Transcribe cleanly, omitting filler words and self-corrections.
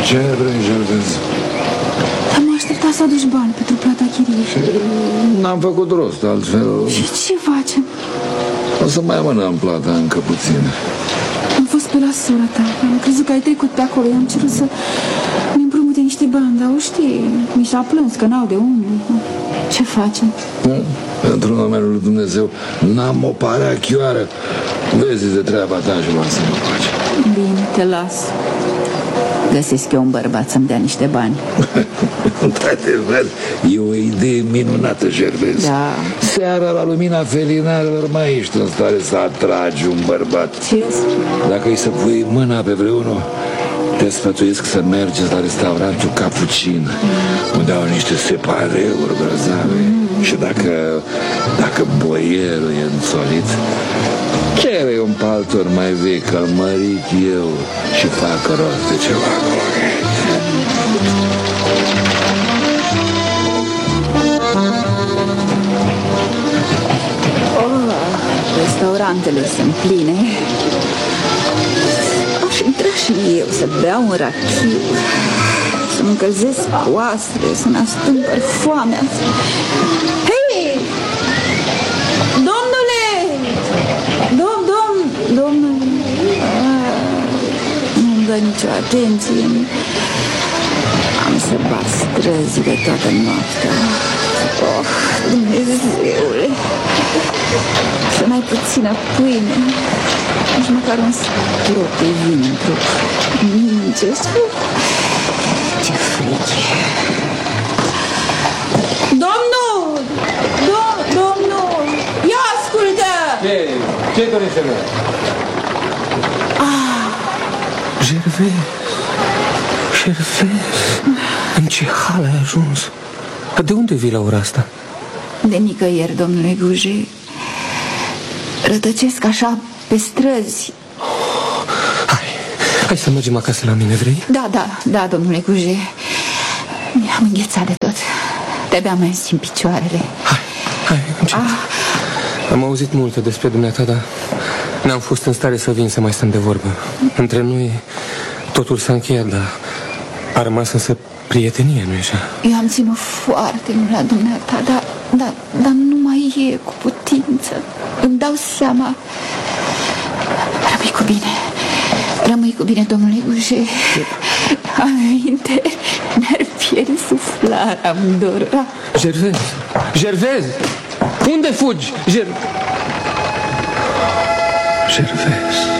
Ce vrei, Gervais? Am așteptat să aduci bani pentru plata chiriei. N-am făcut rost, altfel... Și ce facem? O să mai amânăm plata încă puțin. Am fost pe la sora ta. Am crezut că ai trecut pe acolo. I-am cerut să ne împrumute niște bani, dar o știi, mi s-a plâns că n-au de unde. Ce facem? Pentru numele lui Dumnezeu n-am o parea chioară. Vezi de treaba ta și lasă mă face. Bine, te las. Găsesc eu un bărbat să-mi dea niște bani. Într-adevăr, e o idee minunată, Gervais. Da. Seara la lumina felinarelor mai ești în stare să atragi un bărbat. Ce spui? Dacă îi să pui mâna pe vreunul, te sfătuiesc să mergeți la restaurantul Capucin, unde au niște separeuri grozave. Și dacă boierul e înțolit, cere un paltor mai vechi, îl mărit eu și fac rost de ceva acolo. Restaurantele sunt pline. Aș intra și eu să beau un rachiu, să-mi încălzesc oasele, să-mi astâmpăr foamea. Hei! Domnule! Domnule! Nu-mi dă nicio atenție. Am să bat străzile toată noaptea. Oh, Dumnezeule! Să mai puțină pâine, nici măcar un strop de vin în trup. Ce fric! Domnul! Ia ascultă! Ce dorește, mă? Gervais, în ce hal ai ajuns? De unde vii la ora asta? De nicăieri, domnule Goujet. Rătăcesc așa pe străzi. Hai să mergem acasă la mine, vrei? Da, domnule Goujet. Mi-am înghețat de tot. De-abia mai simt picioarele. Hai, încet. Am auzit multe despre dumneata, dar n-am fost în stare să vin să mai stăm de vorbă. Între noi totul s-a încheiat, dar a rămas însă prietenie, nu-i așa? Eu am ținut foarte mult la dumneata, dar nu mai e cu putință. Îmi dau seama. Rămâi cu bine, domnule Goujet. Aminte, ne-ar pieri suflarea amândurora. Gervais! Unde fugi? Gervais!